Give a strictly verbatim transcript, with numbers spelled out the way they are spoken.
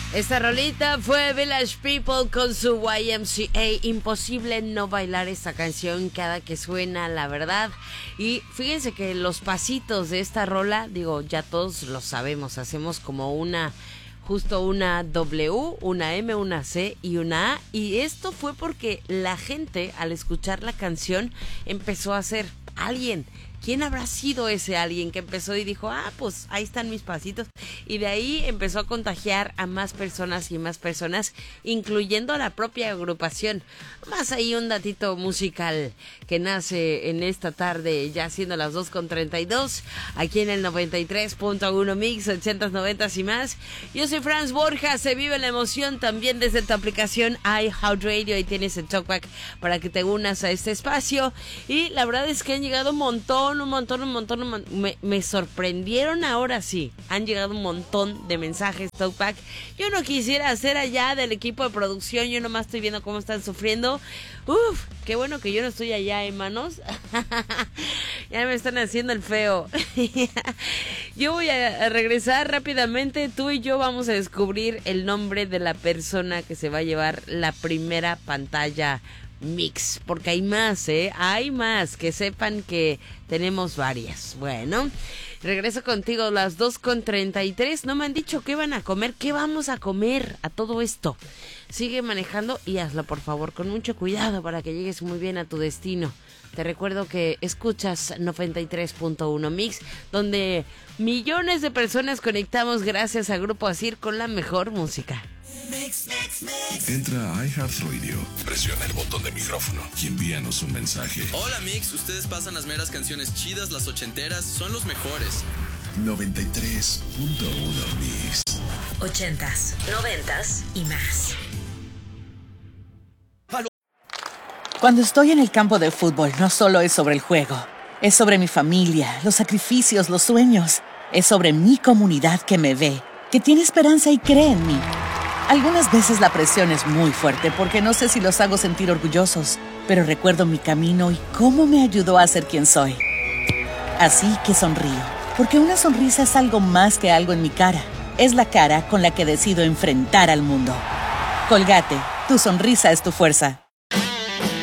Esta rolita fue Village People con su Y M C A. Imposible no bailar esta canción cada que suena, la verdad. Y fíjense que los pasitos de esta rola, digo, ya todos lo sabemos. Hacemos como una, justo una W, una M, una C y una A. Y esto fue porque la gente, al escuchar la canción, empezó a hacer alguien. ¿Quién habrá sido ese alguien que empezó y dijo, ah, pues ahí están mis pasitos? Y de ahí empezó a contagiar a más personas y más personas, incluyendo a la propia agrupación. Más ahí un datito musical que nace en esta tarde, ya siendo las dos con treinta y dos, aquí en el noventa y tres punto uno Mix, ochentas, noventas y más. Yo soy Franz Borja, se vive la emoción también desde tu aplicación iHeartRadio. Ahí tienes el talkback para que te unas a este espacio. Y la verdad es que han llegado un montón un montón, un montón, un montón. Me, me sorprendieron ahora sí. Han llegado un montón de mensajes, Talkback. Yo no quisiera hacer allá del equipo de producción. Yo nomás estoy viendo cómo están sufriendo. Uf, qué bueno que yo no estoy allá, hermanos. Ya me están haciendo el feo. Yo voy a regresar rápidamente. Tú y yo vamos a descubrir el nombre de la persona que se va a llevar la primera pantalla Mix, porque hay más, ¿eh? Hay más, que sepan que tenemos varias. Bueno, regreso contigo a las dos con treinta y tres. No me han dicho qué van a comer, qué vamos a comer a todo esto. Sigue manejando y hazlo, por favor, con mucho cuidado para que llegues muy bien a tu destino. Te recuerdo que escuchas noventa y tres punto uno Mix, donde millones de personas conectamos gracias a Grupo Asir con la mejor música. Mix, mix, mix. Entra a iHeartRadio, presiona el botón de micrófono y envíanos un mensaje. Hola Mix, ustedes pasan las meras canciones chidas, las ochenteras, son los mejores. noventa y tres punto uno Mix. Ochentas, noventas y más. Cuando estoy en el campo de fútbol, no solo es sobre el juego. Es sobre mi familia, los sacrificios, los sueños. Es sobre mi comunidad que me ve, que tiene esperanza y cree en mí. Algunas veces la presión es muy fuerte porque no sé si los hago sentir orgullosos, pero recuerdo mi camino y cómo me ayudó a ser quien soy. Así que sonrío, porque una sonrisa es algo más que algo en mi cara. Es la cara con la que decido enfrentar al mundo. Colgate, tu sonrisa es tu fuerza.